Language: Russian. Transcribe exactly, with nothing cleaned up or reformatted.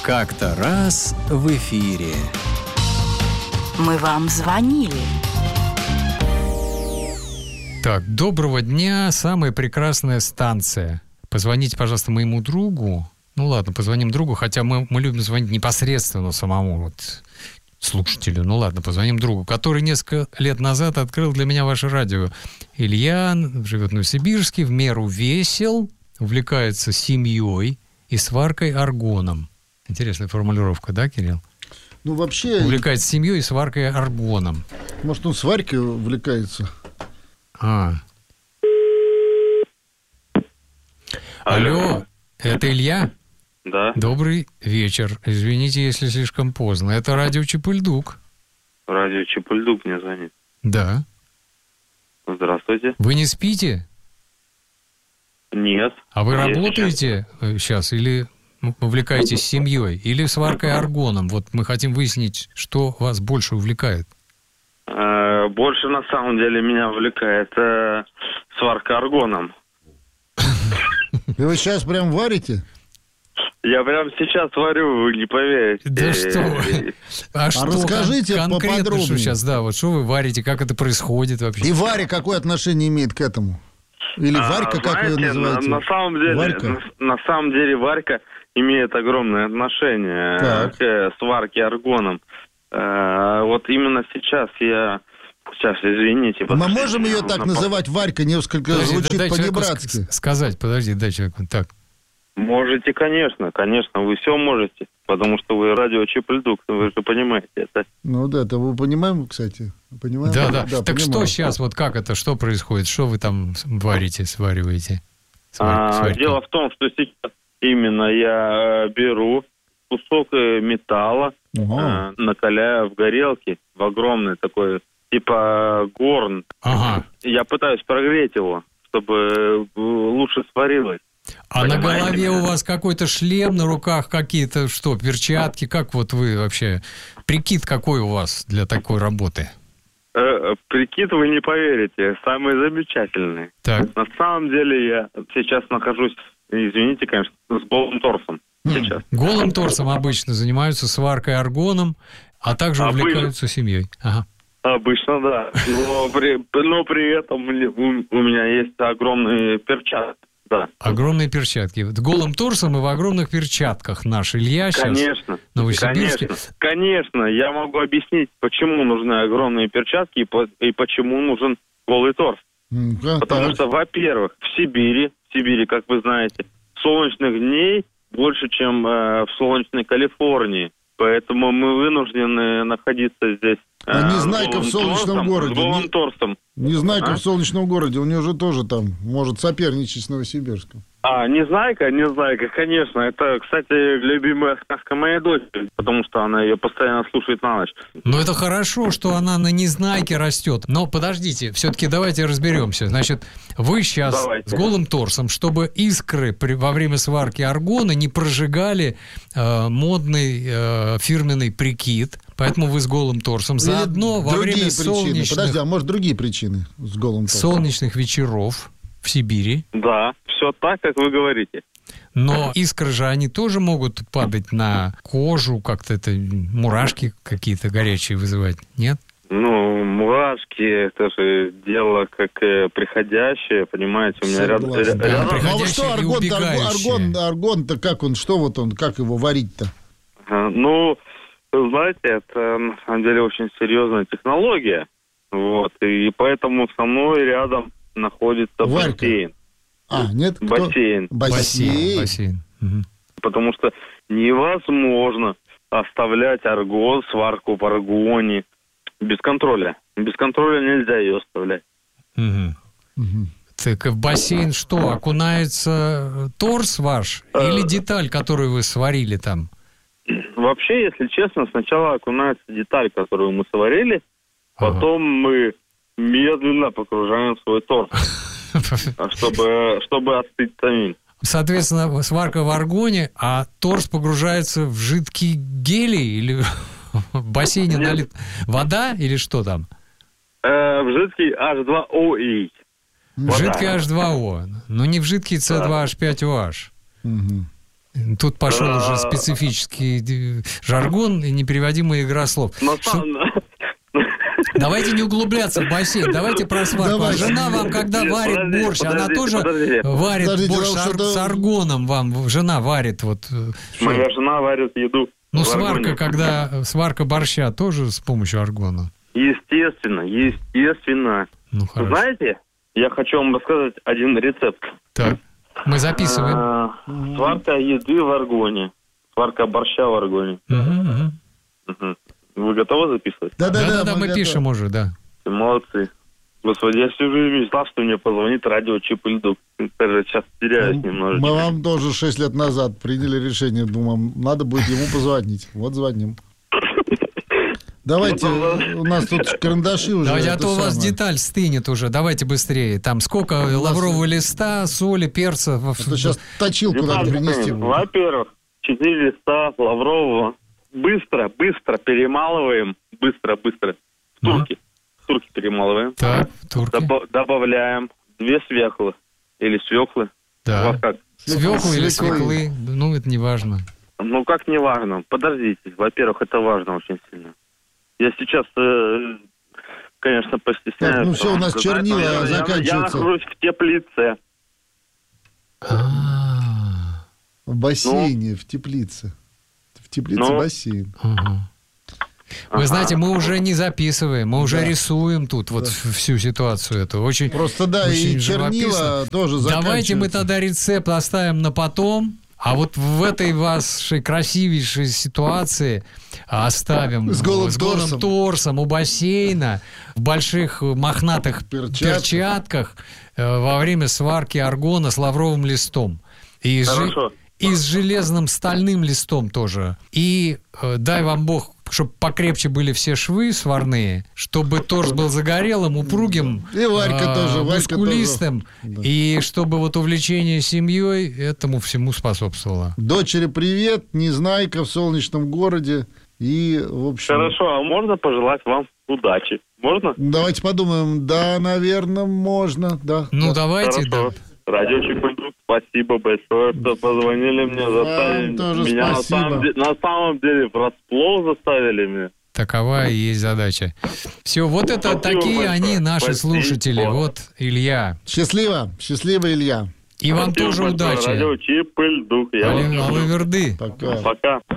Как-то раз в эфире. Мы вам звонили. Так, доброго дня, самая прекрасная станция. Позвоните, пожалуйста, моему другу. Ну ладно, позвоним другу, хотя мы, мы любим звонить непосредственно самому вот слушателю. Ну ладно, позвоним другу, который несколько лет назад открыл для меня ваше радио. Илья живет в Новосибирске, в меру весел, увлекается семьей и сваркой аргоном. Интересная формулировка, да, Кирилл? Ну, вообще... Увлекается семьей и сваркой аргоном. Может, он сваркой увлекается? А. Алло, это Илья? Да. Добрый вечер. Извините, если слишком поздно. Это радио Чепульдук. Радио Чепульдук мне звонит. Да. Здравствуйте. Вы не спите? Нет. А вы Я работаете сейчас, сейчас или увлекаетесь семьей, или сваркой аргоном? Вот мы хотим выяснить, что вас больше увлекает. Э, больше, на самом деле, меня увлекает э, сварка аргоном. И вы сейчас прям варите? Я прямо сейчас варю, вы не поверите. Да что вы. А, что расскажите кон- конкретно, поподробнее. что сейчас, да, вот что вы варите, как это происходит вообще? И Варя какое отношение имеет к этому? Или А, Варька, как вы ее знаете, называете? На, на самом деле, Варька? на, на самом деле, Варька имеет огромное отношение Так. к э, сварке аргоном. Э, вот именно сейчас я... Сейчас, извините. Мы подождите, можем ее мне так нужно называть Варька, несколько Подожди, звучит дай человеку по-небратски. с- сказать, подожди, дай человеку. Так. Можете, конечно, конечно, вы все можете, потому что вы радио Чепульдук, вы же понимаете это. Ну да, это вы понимаем, кстати? Понимаем? Да, да. Так понимаю. что сейчас, вот как это, что происходит? Что вы там варите, свариваете? Свар- А, сваркой? дело в том, что сейчас именно я э, беру кусок э, металла, Ага. э, накаляю в горелке, в огромный такой, типа горн. Ага. Я пытаюсь прогреть его, чтобы э, лучше сварилось. А на Понимаете голове меня? у вас какой-то шлем, на руках какие-то, что, перчатки? Как вот вы вообще... Прикид какой у вас для такой работы? Э, э, прикид, вы не поверите, самый замечательный. Так. На самом деле я сейчас нахожусь, извините, конечно, с голым торсом. Сейчас. Голым торсом обычно занимаются сваркой аргоном, а также Обычно. увлекаются семьей. Ага. Обычно, да. Но при, но при этом мне- у, у меня есть огромные перчатки. Да. Огромные перчатки. Вот голым торсом и в огромных перчатках наш Илья сейчас. Конечно. в Новосибирске. Конечно. Конечно. Я могу объяснить, почему нужны огромные перчатки и, по- и почему нужен голый торс. Ну-ка, Потому так. что, во-первых, в Сибири, в Сибири, как вы знаете, солнечных дней больше, чем э, в солнечной Калифорнии. Поэтому мы вынуждены находиться здесь. э, А с Незнайка голым в солнечном торсом, городе. С голым Не- торсом. Незнайка А? в солнечном городе, у нее же тоже там может соперничать с Новосибирском. А, Незнайка, Незнайка, конечно. Это, кстати, любимая сказка моей дочери, потому что она ее постоянно слушает на ночь. Ну, это хорошо, что она на Незнайке растет. Но подождите, все-таки давайте разберемся. Значит, вы сейчас Давайте. с голым торсом, чтобы искры при- во время сварки аргона не прожигали э, модный э, фирменный прикид, поэтому вы с голым торсом. Или Заодно во другие время причины. солнечных, Подожди, а может другие причины с голым торсом? солнечных вечеров в Сибири. Да, все так, как вы говорите. Но искры же, они тоже могут падать на кожу, как-то это мурашки какие-то горячие вызывать, нет? Ну, мурашки, это же дело как э, приходящее, понимаете, у меня рядом... Согласен. Да, рядом- приходящее. Ну, а вот что и аргон-то, убегающее. аргон, аргон-то как он, что вот он, как его варить-то? А, Ну, вы знаете, это на самом деле очень серьезная технология. Вот, и поэтому со мной рядом находится Варька. бассейн. А, нет? Кто? Бассейн. Бассейн. Бассейн. бассейн. Мгм. Потому что невозможно оставлять аргон, сварку в аргоне без контроля. Без контроля нельзя ее оставлять. Мгм. Мгм. Так в бассейн что, окунается торс ваш или деталь, которую вы сварили там? Вообще, если честно, сначала окунается деталь, которую мы сварили, Ага. потом мы медленно погружаем свой торс, чтобы, чтобы остыть самим. Соответственно, сварка в аргоне, а торс погружается в жидкий гелий или в бассейне Нет. налит вода или что там? Э, в жидкий эйч два о и. В жидкий эйч два о, но не в жидкий си два эйч пять о эйч. Мгм. Тут пошел уже специфический жаргон и непереводимая игра слов. Но Что- сам... Давайте не углубляться в бассейн, давайте про сварку. А Давайте. жена вам, когда Нет, варит подождите, борщ, она подождите, тоже подождите. варит Подождите, борщ потому с, ар- что- с аргоном вам. Жена варит вот. э, Моя жена варит еду. Ну, в сварка, аргоне. когда сварка борща тоже с помощью аргона. Естественно, естественно. Ну, хорошо. Знаете, я хочу вам рассказать один рецепт. Так, мы записываем. А, Сварка еды в аргоне. Сварка борща в аргоне. Мгм, мгм. Мгм. Вы готовы записывать? Да-да-да, мы готовы. пишем уже, да. Молодцы. Господи, я всю жизнь мечтал, что мне позвонит радио Чип и Льдук. Даже сейчас теряюсь немножечко. Мы вам тоже шесть лет назад приняли решение, думаем, надо будет ему позвонить. Вот звоним. Давайте, у нас тут карандаши уже. Давайте, а это то у вас самое. деталь стынет уже. Давайте быстрее. Там сколько лаврового листа, соли, перца. во- А то сейчас точилку надо принести. будет. Во-первых, четыре листа лаврового. Быстро, быстро перемалываем. Быстро, быстро. В турки. В турки перемалываем. Так, турки. Добав- добавляем две свеклы. Или свеклы. У Да. вас как? Свеклу или Свеклы. свеклы, ну, это не важно. Ну, как не важно. Подождите. Во-первых, это важно очень сильно. Я сейчас, э, конечно, постесняюсь. Так, ну всё, у нас сказать, чернила но я- я- Я заканчиваются. нахожусь в теплице. А, В бассейне, в теплице. В теплице Ну. бассейн. ага. Вы знаете, мы уже не записываем, мы уже Да. рисуем тут вот в- всю ситуацию эту. Очень, Просто да, очень и чернила живописно. тоже Давайте мы заканчиваются. тогда рецепт оставим на потом, а вот в этой вашей красивейшей ситуации оставим С голым с голым торсом. торсом у бассейна, в больших мохнатых Перчатках. перчатках э, во время сварки аргона с лавровым листом. И, с жи- Хорошо. и с железным стальным листом тоже. И э, дай вам Бог, чтобы покрепче были все швы сварные, чтобы торс был загорелым, упругим, И Варька э, тоже, Варька мускулистым, тоже. Да. и чтобы вот увлечение семьей этому всему способствовало. Дочери привет, Незнайка в солнечном городе. И, в общем... Хорошо, а можно пожелать вам удачи? Можно? Давайте подумаем. Да, наверное, можно. Да. Ну, да. давайте, Хорошо. да. Радио Чип и Льдук, спасибо большое, что позвонили мне, заставили Вам тоже меня на спасибо. самом, де- на самом деле врасплох заставили меня. Такова и есть задача. Все, вот это Спасибо такие большое. они, наши Спасибо. слушатели. Вот Илья. Счастливо. Счастливо, Илья. И вам Спасибо тоже большое. удачи. Радио Чип и Льдук. Я вас Али- люблю. Алаверды. Пока. Пока.